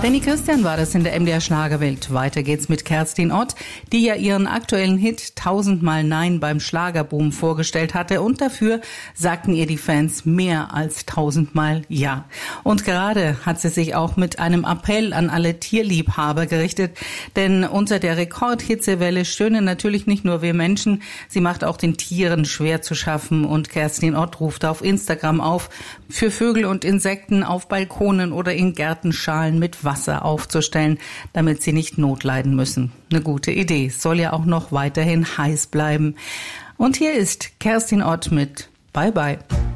Danny Christian war das in der MDR Schlagerwelt. Weiter geht's mit Kerstin Ott, die ja ihren aktuellen Hit 1000-mal Nein beim Schlagerboom vorgestellt hatte und dafür sagten ihr die Fans mehr als 1000-mal Ja. Und gerade hat sie sich auch mit einem Appell an alle Tierliebhaber gerichtet, denn unter der Rekordhitzewelle stöhnen natürlich nicht nur wir Menschen, sie macht auch den Tieren schwer zu schaffen und Kerstin Ott ruft auf Instagram auf, für Vögel und Insekten auf Balkonen oder in Gärtenschalen mit Wasser aufzustellen, damit sie nicht notleiden müssen. Eine gute Idee. Soll ja auch noch weiterhin heiß bleiben. Und hier ist Kerstin Ott mit Bye Bye.